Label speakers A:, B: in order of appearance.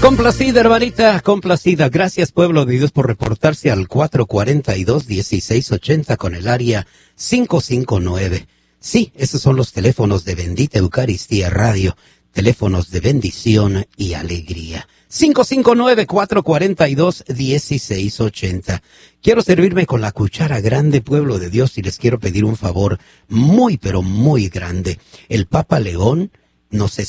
A: Complacida, hermanita, complacida. Gracias, pueblo de Dios, por reportarse al 442-1680 con el área 559. Sí, esos son los teléfonos de Bendita Eucaristía Radio, teléfonos de bendición y alegría. 559-442-1680. Quiero servirme con la cuchara grande, pueblo de Dios, y les quiero pedir un favor muy, pero muy grande. El Papa León nos